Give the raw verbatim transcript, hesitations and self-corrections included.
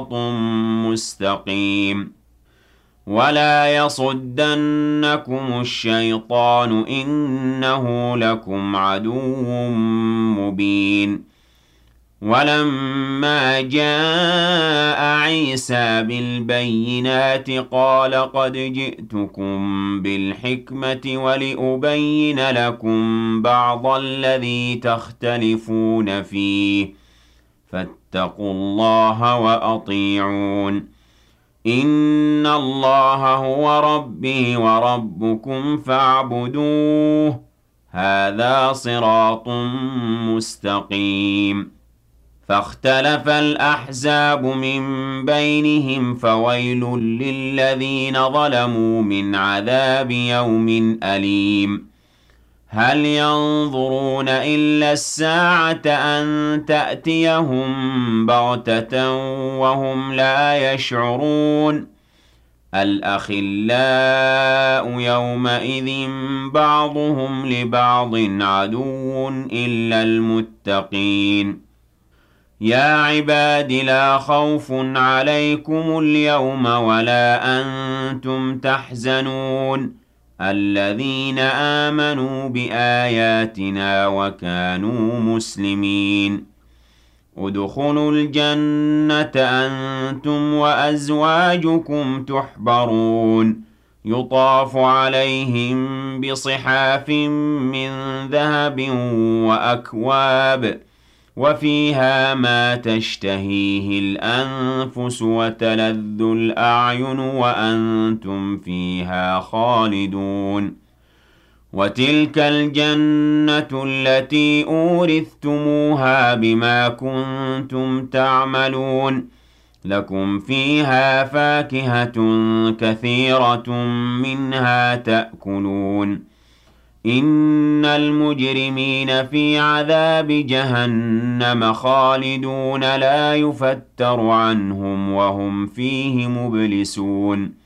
مستقيم ولا يصدنكم الشيطان إنه لكم عدو مبين ولما جاء عيسى بالبينات قال قد جئتكم بالحكمة ولأبين لكم بعض الذي تختلفون فيه فاتقوا الله وأطيعون إن الله هو ربي وربكم فاعبدوه هذا صراط مستقيم فاختلف الأحزاب من بينهم فويل للذين ظلموا من عذاب يوم أليم هل ينظرون إلا الساعة أن تأتيهم بغتة وهم لا يشعرون الأخلاء يومئذ بعضهم لبعض عدو إلا المتقين يا عباد لا خوف عليكم اليوم ولا أنتم تحزنون الذين آمنوا بآياتنا وكانوا مسلمين ادخلوا الجنة أنتم وأزواجكم تحبرون يطاف عليهم بصحاف من ذهب وأكواب وفيها ما تشتهيه الأنفس وتلذ الأعين وأنتم فيها خالدون وتلك الجنة التي أورثتموها بما كنتم تعملون لكم فيها فاكهة كثيرة منها تأكلون إن المجرمين في عذاب جهنم خالدون لا يفتر عنهم وهم فيه مبلسون